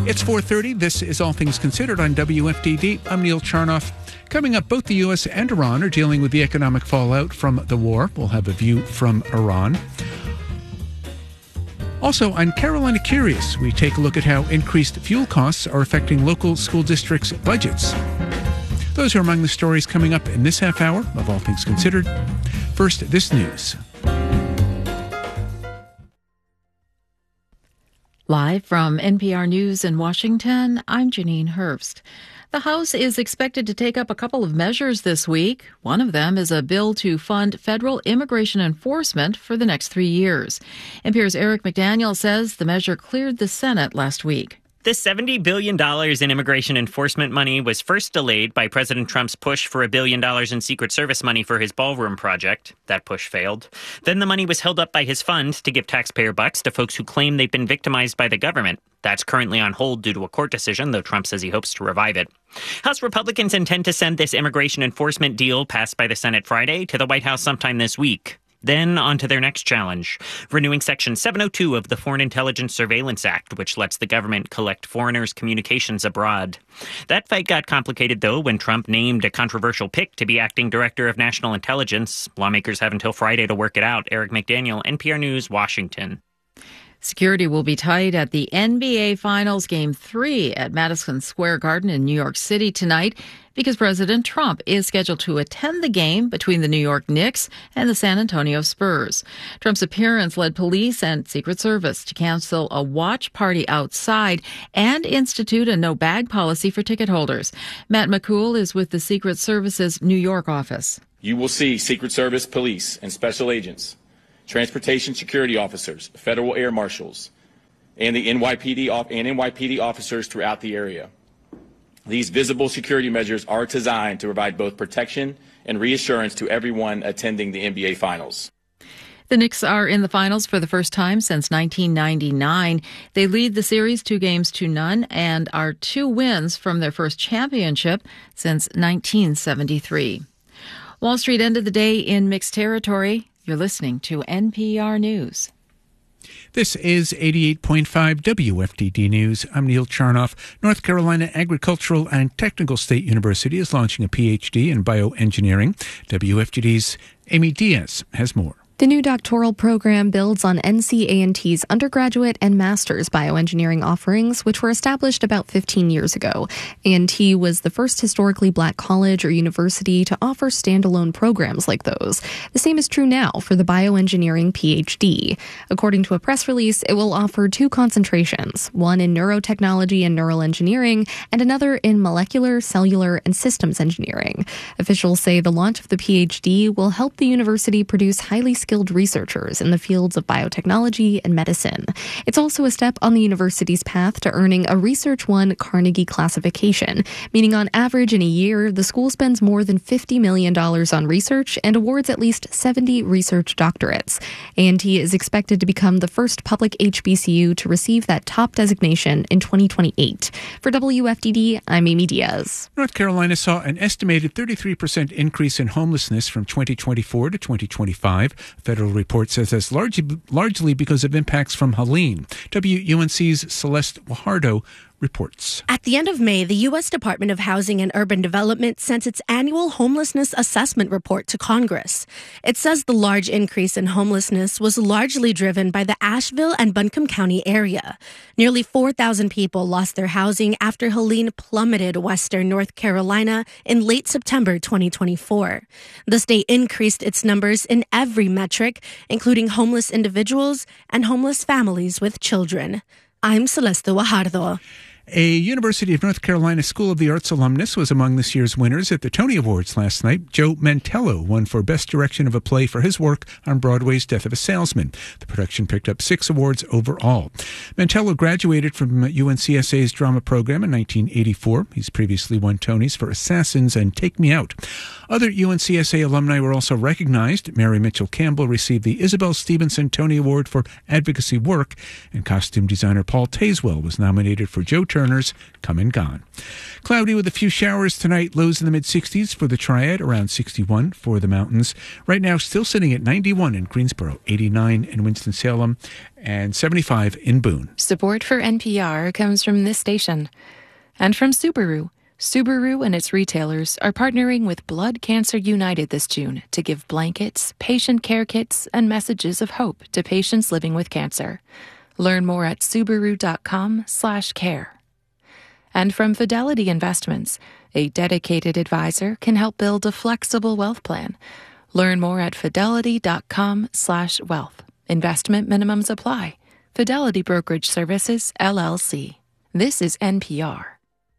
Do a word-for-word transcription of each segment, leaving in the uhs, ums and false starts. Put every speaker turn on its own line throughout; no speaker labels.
It's four thirty. This is All Things Considered on W F D D. I'm Neil Charnoff. Coming up, both the U S and Iran are dealing with the economic fallout from the war. We'll have a view from Iran. Also, on Carolina Curious, we take a look at how increased fuel costs are affecting local school districts' budgets. Those are among the stories coming up in this half hour of All Things Considered. First, this news.
Live from N P R News in Washington, I'm Janine Herbst. The House is expected to take up a couple of measures this week. One of them is a bill to fund federal immigration enforcement for the next three years. N P R's Eric McDaniel says the measure cleared the Senate last week.
This seventy billion dollars in immigration enforcement money was first delayed by President Trump's push for a billion dollars in Secret Service money for his ballroom project. That push failed. Then the money was held up by his fund to give taxpayer bucks to folks who claim they've been victimized by the government. That's currently on hold due to a court decision, though Trump says he hopes to revive it. House Republicans intend to send this immigration enforcement deal passed by the Senate Friday to the White House sometime this week. Then on to their next challenge, renewing Section seven oh two of the Foreign Intelligence Surveillance Act, which lets the government collect foreigners' communications abroad. That fight got complicated, though, when Trump named a controversial pick to be acting director of national intelligence. Lawmakers have until Friday to work it out. Eric McDaniel, N P R News, Washington.
Security will be tight at the N B A Finals Game three at Madison Square Garden in New York City tonight because President Trump is scheduled to attend the game between the New York Knicks and the San Antonio Spurs. Trump's appearance led police and Secret Service to cancel a watch party outside and institute a no-bag policy for ticket holders. Matt McCool is with the Secret Service's New York office.
You will see Secret Service police and special agents, transportation security officers, federal air marshals, and the N Y P D and N Y P D officers throughout the area. These visible security measures are designed to provide both protection and reassurance to everyone attending the N B A Finals.
The Knicks are in the finals for the first time since nineteen ninety-nine. They lead the series two games to none and are two wins from their first championship since nineteen seventy-three. Wall Street ended the day in mixed territory. You're listening to N P R News.
This is eighty-eight point five W F D D News. I'm Neil Charnoff. North Carolina Agricultural and Technical State University is launching a P H D in bioengineering. W F D D's Amy Diaz has more.
The new doctoral program builds on N C A N T's undergraduate and master's bioengineering offerings, which were established about fifteen years ago. A N T was the first historically black college or university to offer standalone programs like those. The same is true now for the bioengineering P H D. According to a press release, it will offer two concentrations, one in neurotechnology and neural engineering, and another in molecular, cellular, and systems engineering. Officials say the launch of the P H D will help the university produce highly skilled skilled researchers in the fields of biotechnology and medicine. It's also a step on the university's path to earning a Research One Carnegie classification, meaning on average in a year, the school spends more than fifty million dollars on research and awards at least seventy research doctorates. A N T is expected to become the first public H B C U to receive that top designation in twenty twenty-eight. For W F D D, I'm Amy Diaz.
North Carolina saw an estimated thirty-three percent increase in homelessness from twenty twenty-four to twenty twenty-five. A federal report says that's largely, largely because of impacts from Helene. W U N C's Celeste Guajardo reports.
At the end of May, the U S Department of Housing and Urban Development sent its annual homelessness assessment report to Congress. It says the large increase in homelessness was largely driven by the Asheville and Buncombe County area. Nearly four thousand people lost their housing after Helene plummeted western North Carolina in late September twenty twenty-four. The state increased its numbers in every metric, including homeless individuals and homeless families with children. I'm Celeste Guajardo.
A University of North Carolina School of the Arts alumnus was among this year's winners at the Tony Awards last night. Joe Mantello won for Best Direction of a Play for his work on Broadway's Death of a Salesman. The production picked up six awards overall. Mantello graduated from U N C S A's drama program in nineteen eighty-four. He's previously won Tonys for Assassins and Take Me Out. Other U N C S A alumni were also recognized. Mary Mitchell Campbell received the Isabel Stevenson Tony Award for Advocacy Work, and costume designer Paul Tazewell was nominated for Joe Turner's Come and Gone. Cloudy with a few showers tonight, lows in the mid-sixties for the Triad, around sixty-one for the mountains. Right now, still sitting at ninety-one in Greensboro, eighty-nine in Winston-Salem, and seventy-five in Boone.
Support for N P R comes from this station and from Subaru. Subaru and its retailers are partnering with Blood Cancer United this June to give blankets, patient care kits, and messages of hope to patients living with cancer. Learn more at Subaru.com slash care. And from Fidelity Investments, a dedicated advisor can help build a flexible wealth plan. Learn more at Fidelity.com slash wealth. Investment minimums apply. Fidelity Brokerage Services, L L C. This is N P R.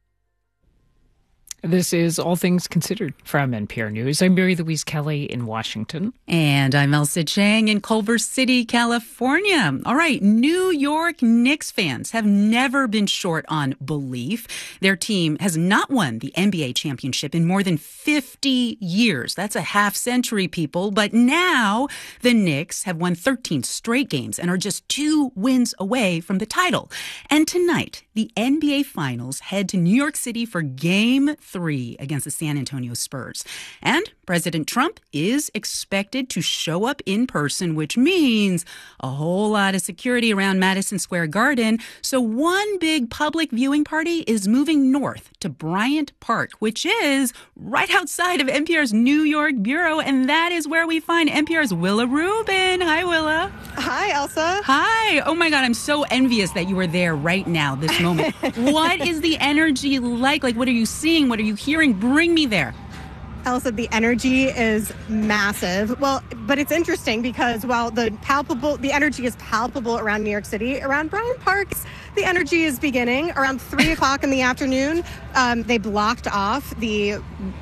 This is All Things Considered from N P R News. I'm Mary Louise Kelly in Washington.
And I'm Elsa Chang in Culver City, California. All right, New York Knicks fans have never been short on belief. Their team has not won the N B A championship in more than fifty years. That's a half century, people. But now the Knicks have won thirteen straight games and are just two wins away from the title. And tonight, the N B A Finals head to New York City for Game three against the San Antonio Spurs. And President Trump is expected to show up in person, which means a whole lot of security around Madison Square Garden. So one big public viewing party is moving north to Bryant Park, which is right outside of N P R's New York bureau. And that is where we find N P R's Willa Rubin. Hi, Willa.
Hi, Elsa.
Hi. Oh, my God. I'm so envious that you were there right now, this moment. What is the energy like? Like, what are you seeing? What are you hearing? Bring me there.
Elsa, the energy is massive. Well, but it's interesting because while the palpable, the energy is palpable around New York City, around Bryant Park, the energy is beginning. Around three o'clock in the afternoon, um, they blocked off the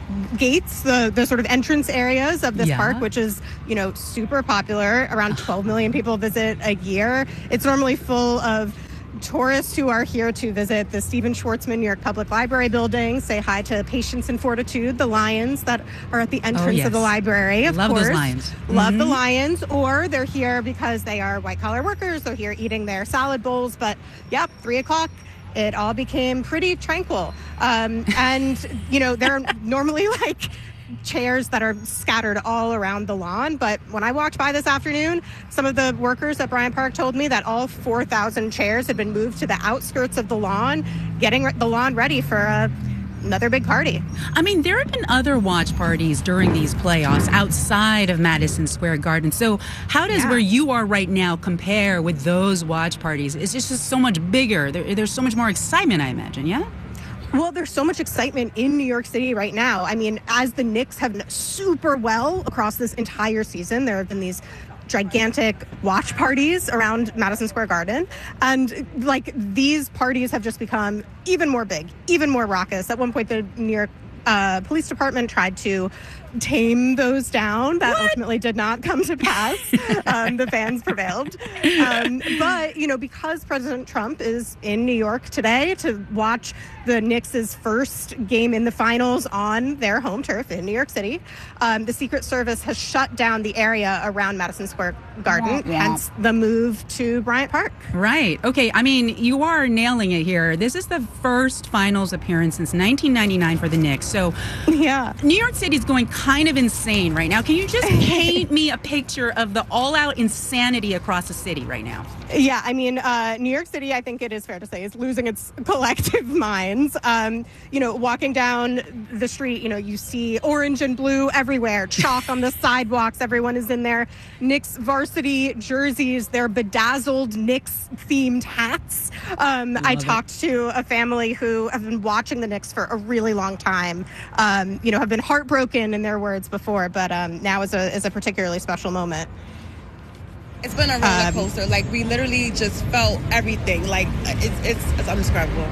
gates, the, the sort of entrance areas of this
yeah.
park, which is, you know, super popular. Around twelve million people visit a year. It's normally full of tourists who are here to visit the Stephen Schwarzman New York Public Library building, say hi to Patience and Fortitude, the lions that are at the entrance
oh, yes.
of the library, of
Love
course.
those lions.
Love
mm-hmm.
the lions. Or they're here because they are white-collar workers. They're here eating their salad bowls. But, yep, three o'clock, it all became pretty tranquil. Um, and, you know, they're normally like chairs that are scattered all around the lawn. But when I walked by this afternoon, some of the workers at Bryant Park told me that all four thousand chairs had been moved to the outskirts of the lawn, getting the lawn ready for a another big party.
I mean, there have been other watch parties during these playoffs outside of Madison Square Garden. So how does
yeah.
where you are right now compare with those watch parties? It's just, just so much bigger. There, there's so much more excitement, I imagine, yeah?
Well, there's so much excitement in New York City right now. I mean, as the Knicks have done super well across this entire season, there have been these gigantic watch parties around Madison Square Garden. And like these parties have just become even more big, even more raucous. At one point, the New York uh, Police Department tried to tame those down. That what? ultimately did not come to pass. um, the fans prevailed. Um, but, you know, because President Trump is in New York today to watch the Knicks' first game in the finals on their home turf in New York City, um, the Secret Service has shut down the area around Madison Square Garden, yeah. hence the move to Bryant Park.
Right. Okay. I mean, you are nailing it here. This is the first finals appearance since nineteen ninety-nine for the Knicks. So,
yeah,
New York City is going kind of insane right now. Can you just paint me a picture of the all-out insanity across the city right now?
Yeah, I mean, uh, New York City, I think it is fair to say, is losing its collective minds. Um, you know, walking down the street, you know, you see orange and blue everywhere, chalk on the sidewalks. Everyone is in their Knicks varsity jerseys, their bedazzled Knicks-themed hats. Um, I talked it. to a family who have been watching the Knicks for a really long time, um, you know, have been heartbroken in their words before, but um, now is a, is a particularly special moment.
It's been a roller coaster. Um, like, we literally just felt everything. Like, it's it's, it's undescribable.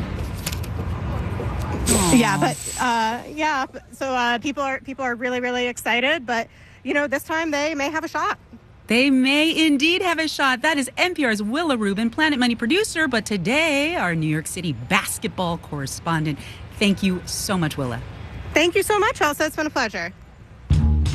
Aww. Yeah, but uh, yeah. So uh, people are people are really really excited. But you know, this time they may have a shot.
They may indeed have a shot. That is N P R's Willa Rubin, Planet Money producer, but today our New York City basketball correspondent. Thank you so much, Willa.
Thank you so much, Elsa. It's been a pleasure.